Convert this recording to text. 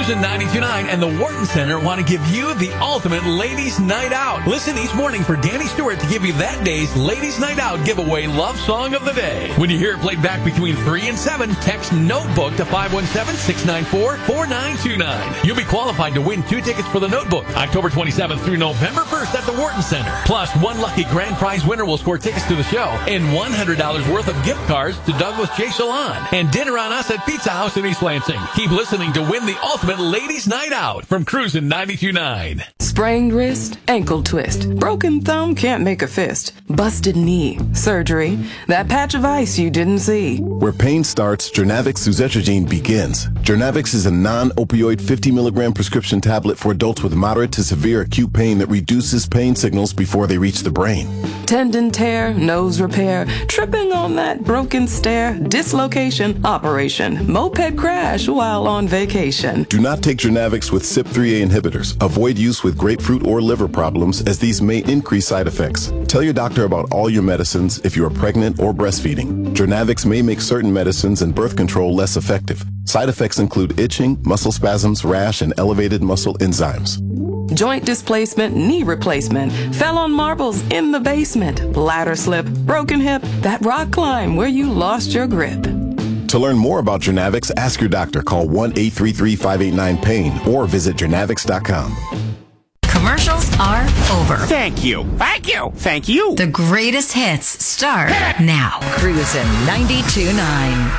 Cruisin' 92.9 and the Wharton Center want to give you the ultimate ladies' night out. Listen each morning for Danny Stewart to give you that day's ladies' night out giveaway love song of the day. When you hear it played back between 3 and 7, text Notebook to 517-694-4929. You'll be qualified to win 2 tickets for the Notebook, October 27th through November 1st at the Wharton Center. Plus, one lucky grand prize winner will score tickets to the show and $100 worth of gift cards to Douglas J. Salon and dinner on us at Pizza House in East Lansing. Keep listening to win the ultimate ladies' night out from Cruisin' 92.9. Sprained wrist, ankle twist, broken thumb, can't make a fist, busted knee, surgery, that patch of ice you didn't see. Where pain starts, Jernavix suzetrigine begins. Jernavix is a non-opioid 50 milligram prescription tablet for adults with moderate to severe acute pain that reduces pain signals before they reach the brain. Tendon tear, nose repair, tripping on that broken stair, dislocation, operation, moped crash while on vacation. Do not take Jernavix with CYP3A inhibitors. Avoid use with grapefruit or liver problems, as these may increase side effects. Tell your doctor about all your medicines if you are pregnant or breastfeeding. Jernavix may make certain medicines and birth control less effective. Side effects include itching, muscle spasms, rash, and elevated muscle enzymes. Joint displacement, knee replacement, fell on marbles in the basement, ladder slip, broken hip, that rock climb where you lost your grip. To learn more about Jernavix, ask your doctor. Call 1-833-589-PAIN or visit Jernavix.com. Commercials are over. Thank you. Thank you. Thank you. The greatest hits start now. Cruisin' 92.9.